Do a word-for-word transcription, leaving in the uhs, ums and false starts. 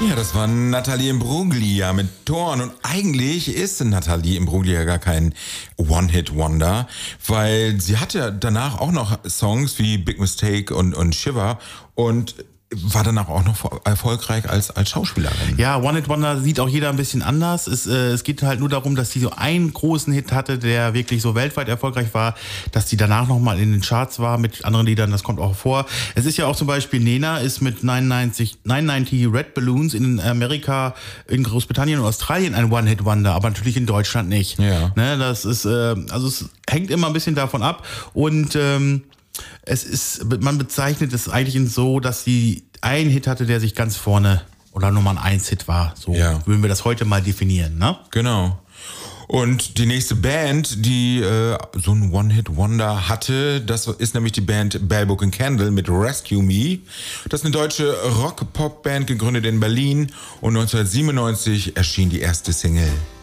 Ja, das war Natalie Imbruglia mit Torn. Und eigentlich ist Natalie Imbruglia gar kein One-Hit-Wonder, weil sie hatte danach auch noch Songs wie Big Mistake und, und Shiver und war danach auch noch erfolgreich als, als Schauspielerin. Ja, One Hit Wonder sieht auch jeder ein bisschen anders. Es, äh, es geht halt nur darum, dass sie so einen großen Hit hatte, der wirklich so weltweit erfolgreich war, dass die danach nochmal in den Charts war mit anderen Liedern, das kommt auch vor. Es ist ja auch zum Beispiel Nena ist mit neunundneunzig, neunundneunzig Red Balloons in Amerika, in Großbritannien und Australien ein One Hit Wonder, aber natürlich in Deutschland nicht. Ja. Ne, das ist, äh, also es hängt immer ein bisschen davon ab und ähm, es ist, man bezeichnet es eigentlich so, dass sie einen Hit hatte, der sich ganz vorne oder Nummer eins Hit war. So ja. würden wir das heute mal definieren, ne? Genau. Und die nächste Band, die äh, so ein One-Hit-Wonder hatte, das ist nämlich die Band Bell Book and Candle mit Rescue Me. Das ist eine deutsche Rock-Pop-Band, gegründet in Berlin. Und neunzehnhundertsiebenundneunzig erschien die erste Single.